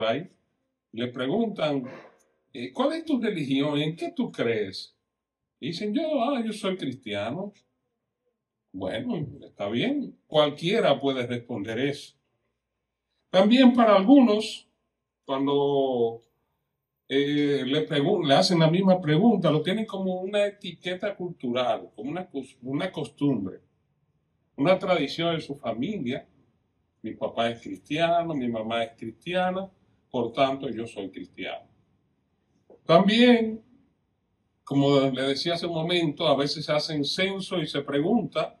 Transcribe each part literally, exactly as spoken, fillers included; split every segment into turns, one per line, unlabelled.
ahí, le preguntan, eh, ¿cuál es tu religión? ¿En qué tú crees? Y dicen, yo, ah, yo soy cristiano. Bueno, está bien, cualquiera puede responder eso. También para algunos, cuando eh, le, pregun- le hacen la misma pregunta, lo tienen como una etiqueta cultural, como una, cos- una costumbre, una tradición de su familia. Mi papá es cristiano, mi mamá es cristiana, por tanto yo soy cristiano. También, como le decía hace un momento, a veces se hacen censo y se pregunta,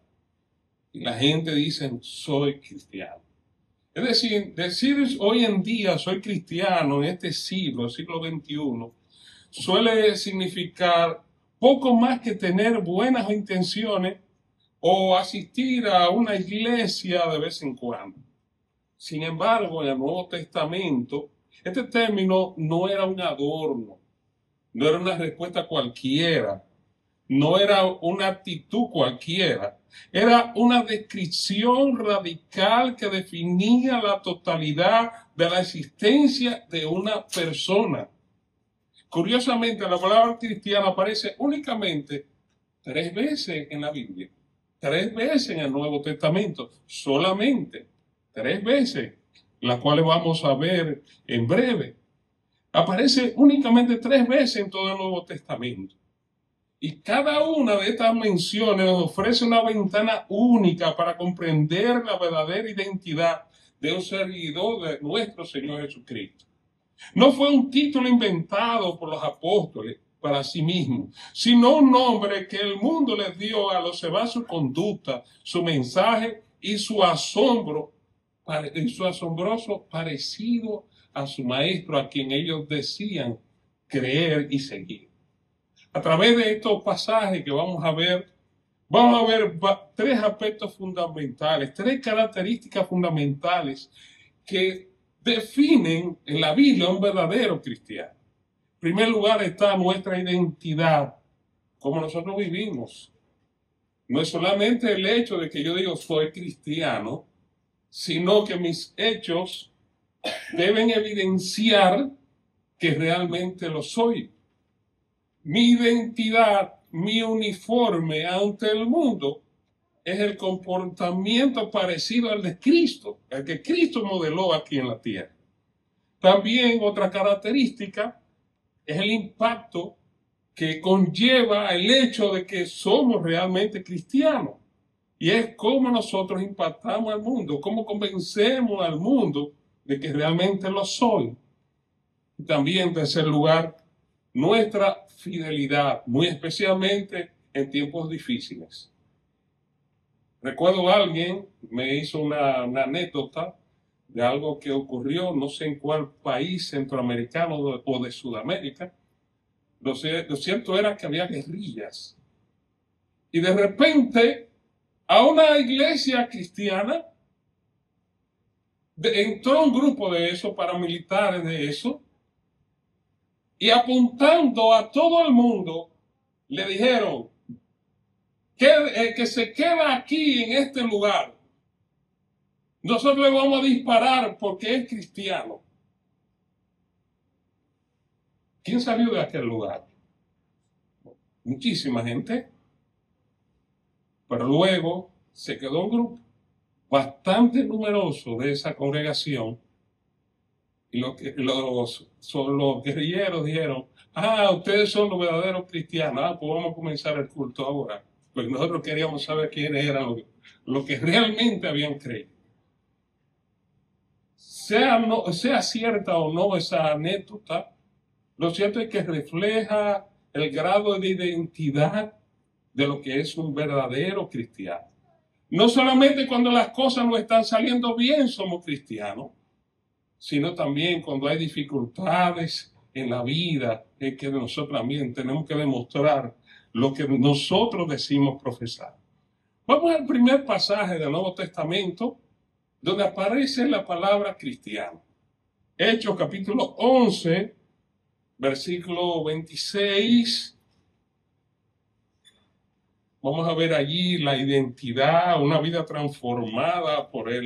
y la gente dice, soy cristiano. Es decir, decir hoy en día soy cristiano en este siglo, siglo veintiuno, suele significar poco más que tener buenas intenciones o asistir a una iglesia de vez en cuando. Sin embargo, en el Nuevo Testamento, este término no era un adorno, no era una respuesta cualquiera, no era una actitud cualquiera, era una descripción radical que definía la totalidad de la existencia de una persona. Curiosamente, la palabra cristiana aparece únicamente tres veces en la Biblia, tres veces en el Nuevo Testamento, solamente tres veces, las cuales vamos a ver en breve. Aparece únicamente tres veces en todo el Nuevo Testamento. Y cada una de estas menciones nos ofrece una ventana única para comprender la verdadera identidad de un seguidor de nuestro Señor Jesucristo. No fue un título inventado por los apóstoles para sí mismos, sino un nombre que el mundo les dio al observar su conducta, su mensaje y su asombro, y su asombroso parecido a su maestro, a quien ellos decían creer y seguir. A través de estos pasajes que vamos a ver, vamos a ver tres aspectos fundamentales, tres características fundamentales que definen en la Biblia un verdadero cristiano. En primer lugar está nuestra identidad, como nosotros vivimos. No es solamente el hecho de que yo digo soy cristiano, sino que mis hechos deben evidenciar que realmente lo soy. Mi identidad, mi uniforme ante el mundo es el comportamiento parecido al de Cristo, el que Cristo modeló aquí en la tierra. También otra característica es el impacto que conlleva el hecho de que somos realmente cristianos. Y es cómo nosotros impactamos al mundo, cómo convencemos al mundo de que realmente lo soy. Y también, en tercer lugar, nuestra fidelidad, muy especialmente en tiempos difíciles. Recuerdo a alguien me hizo una, una anécdota de algo que ocurrió, no sé en cuál país centroamericano o de Sudamérica. Lo, lo cierto era que había guerrillas. Y de repente, a una iglesia cristiana, de, entró un grupo de esos paramilitares de eso, y apuntando a todo el mundo, le dijeron que, eh, que se queda aquí en este lugar. Nosotros le vamos a disparar porque es cristiano. ¿Quién salió de aquel lugar? Muchísima gente. Pero luego se quedó un grupo bastante numeroso de esa congregación. Y lo que, los, son los guerrilleros dijeron, ah, ustedes son los verdaderos cristianos, ah, pues vamos a comenzar el culto ahora. Pues nosotros queríamos saber quiénes eran los, los que realmente habían creído. Sea, no, sea cierta o no esa anécdota, lo cierto es que refleja el grado de identidad de lo que es un verdadero cristiano. No solamente cuando las cosas no están saliendo bien somos cristianos, sino también cuando hay dificultades en la vida, en que nosotros también tenemos que demostrar lo que nosotros decimos profesar. Vamos al primer pasaje del Nuevo Testamento, donde aparece la palabra cristiano. Hechos capítulo once, versículo veintiséis. Vamos a ver allí la identidad, una vida transformada por él.